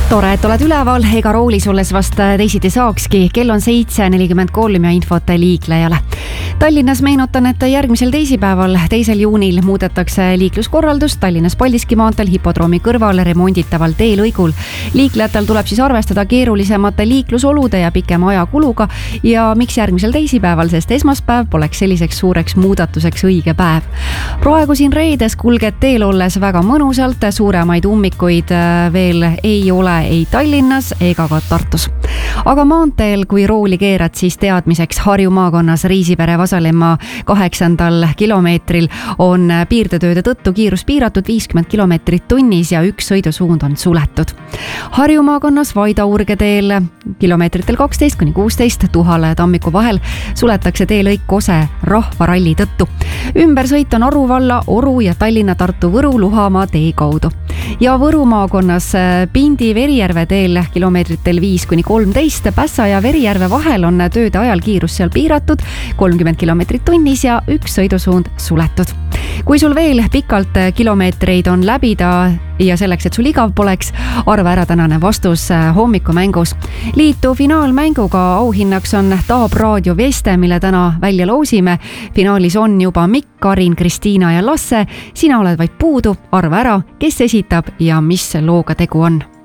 Tore, et oled üleval, ega rooli sulles vast teisiti saakski. Kell on 7:43 ja infot liiklejale. Tallinnas meenutan, et järgmisel teisipäeval, 2. juunil muudetakse liikluskorraldust Tallinnas Paldiski maanteel hipodroomi kõrval remonditaval teelõigul. Liiklejatel tuleb siis arvestada keerulisemate liiklusolude ja pikema ajakuluga ja miks järgmisel teisipäeval, sest esmaspäev poleks selliseks suureks muudatuseks õige päev. Praegu siin reedes kulged teel olles väga mõnusalt, suuremaid ummikuid veel ei ole ei Tallinnas ega ka Tartus. Aga maanteel, kui rooli keerad, siis teadmiseks Harju maakonnas Riisipere-Vasalemma 8. kilomeetril on piirdetööde tõttu kiirus piiratud 50 kilomeetrit tunnis ja üks sõidusuund on suletud. Harju maakonnas Vaida-Urge teel kilomeetritel 12–16 Tuhale ja Tammiku vahel suletakse teelõik Kose rahvaralli tõttu. Ümbersõit on Aru valla, Oru ja Tallinna-Tartu-Võru-Luhamaa tee kaudu. Ja Võru maakonnas Pindi-Verijärve teel kilomeetritel 5–13 Pässa ja Verijärve vahel on tööde ajal kiirus seal piiratud 30 kilomeetrit tunnis ja üks sõidusuund suletud. Kui sul veel pikalt kilomeetreid on läbida ja selleks, et sul igav poleks, arva ära tänane vastus hommikumängus. Liitu finaalmänguga auhinnaks on Taab Raadio Veste, mille täna välja loosime. Finaalis on juba Mikk, Karin, Kristiina ja Lasse. Sina oled vaid puudu, arva ära, kes esitab ja mis looga tegu on.